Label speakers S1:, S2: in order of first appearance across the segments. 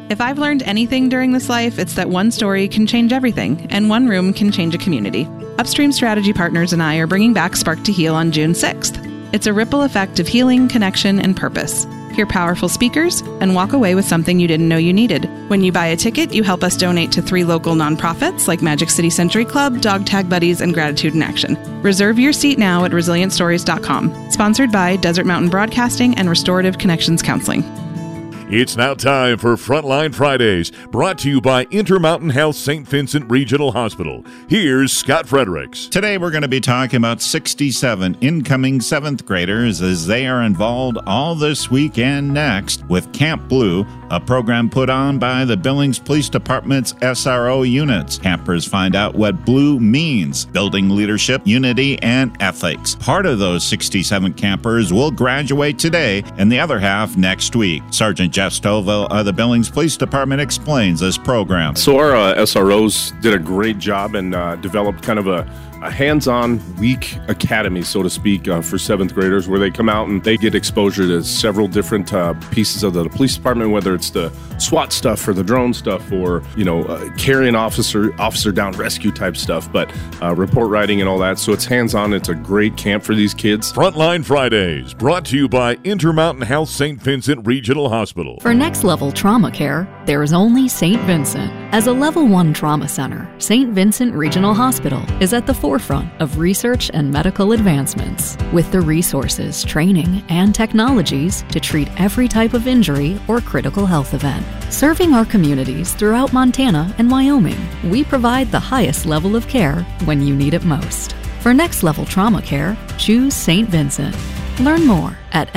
S1: If I've learned anything during this life, it's that one story can change everything, and one room can change a community. Upstream Strategy Partners and I are bringing back Spark to Heal on June 6th. It's a ripple effect of healing, connection, and purpose. Hear powerful speakers and walk away with something you didn't know you needed. When you buy a ticket, you help us donate to 3 local nonprofits like Magic City Century Club, Dog Tag Buddies, and Gratitude in Action. Reserve your seat now at resilientstories.com. Sponsored by Desert Mountain Broadcasting and Restorative Connections Counseling.
S2: It's now time for Frontline Fridays, brought to you by Intermountain Health St. Vincent Regional Hospital. Here's Scott Fredericks.
S3: Today we're going to be talking about 67 incoming 7th graders as they are involved all this week and next with Camp Blue, a program put on by the Billings Police Department's SRO units. Campers find out what Blue means, building leadership, unity, and ethics. Part of those 67 campers will graduate today and the other half next week. Sergeant Jeff Stovall of the Billings Police Department explains this program.
S4: So our SROs did a great job and developed kind of a hands-on week academy, so to speak, for 7th graders, where they come out and they get exposure to several different pieces of the police department, whether it's the SWAT stuff or the drone stuff or, carrying officer down rescue type stuff, but report writing and all that. So it's hands-on. It's a great camp for these kids.
S2: Frontline Fridays, brought to you by Intermountain Health St. Vincent Regional Hospital.
S5: For next-level trauma care, there is only St. Vincent. As a Level 1 trauma center, St. Vincent Regional Hospital is at the forefront of research and medical advancements, with the resources, training, and technologies to treat every type of injury or critical health event. Serving our communities throughout Montana and Wyoming, we provide the highest level of care when you need it most. For next-level trauma care, choose St. Vincent. Learn more at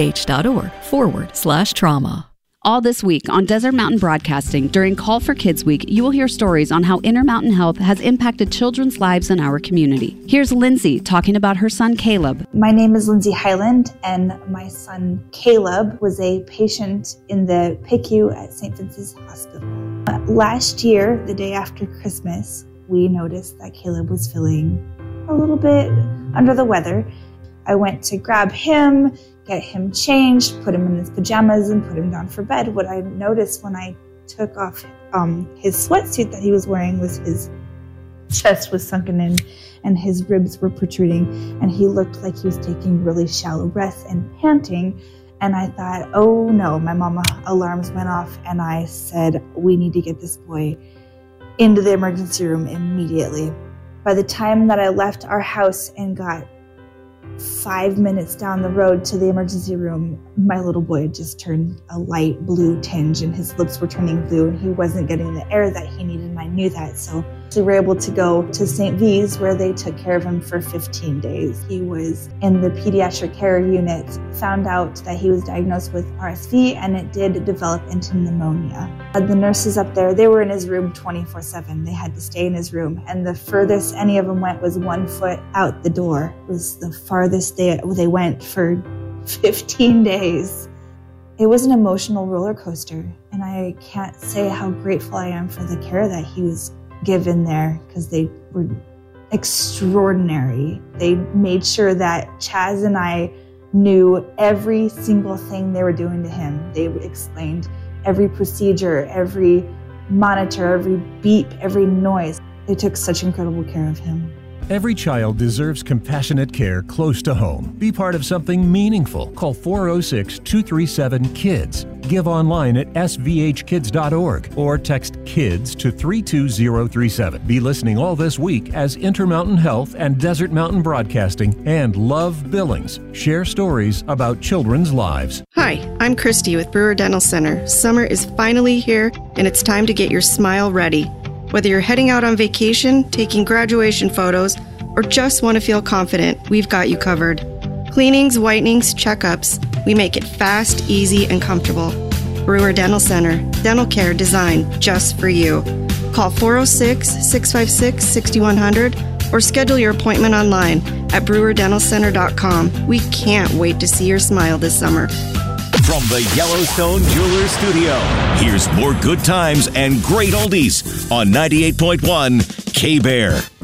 S5: svh.org/trauma.
S6: All this week on Desert Mountain Broadcasting during Call for Kids Week, you will hear stories on how Intermountain Health has impacted children's lives in our community. Here's Lindsay talking about her son Caleb.
S7: My name is Lindsay Highland, and my son Caleb was a patient in the PICU at St. Vincent's Hospital. Last year, the day after Christmas, we noticed that Caleb was feeling a little bit under the weather. I went to grab him, get him changed, put him in his pajamas, and put him down for bed. What I noticed when I took off his sweatsuit that he was wearing was his chest was sunken in and his ribs were protruding, and he looked like he was taking really shallow breaths and panting. And I thought, oh no, my mama alarms went off, and I said, we need to get this boy into the emergency room immediately. By the time that I left our house and got 5 minutes down the road to the emergency room, my little boy had just turned a light blue tinge and his lips were turning blue and he wasn't getting the air that he needed, and I knew that. So we were able to go to St. V's, where they took care of him for 15 days. He was in the pediatric care unit, found out that he was diagnosed with RSV, and it did develop into pneumonia. The nurses up there, they were in his room 24/7. They had to stay in his room, and the furthest any of them went was 1 foot out the door. It was the farthest they went for 15 days. It was an emotional roller coaster, and I can't say how grateful I am for the care that he was given there, because they were extraordinary. They made sure that Chaz and I knew every single thing they were doing to him. They explained every procedure, every monitor, every beep, every noise. They took such incredible care of him.
S8: Every child deserves compassionate care close to home. Be part of something meaningful. Call 406-237-KIDS. Give online at svhkids.org or text KIDS to 32037. Be listening all this week as Intermountain Health and Desert Mountain Broadcasting and Love Billings share stories about children's lives.
S9: Hi, I'm Christy with Brewer Dental Center. Summer is finally here, and it's time to get your smile ready. Whether you're heading out on vacation, taking graduation photos, or just want to feel confident, we've got you covered. Cleanings, whitenings, checkups, we make it fast, easy, and comfortable. Brewer Dental Center, dental care designed just for you. Call 406-656-6100 or schedule your appointment online at brewerdentalcenter.com. We can't wait to see your smile this summer.
S10: From the Yellowstone Jewelers Studio, here's more good times and great oldies on 98.1 K-Bear.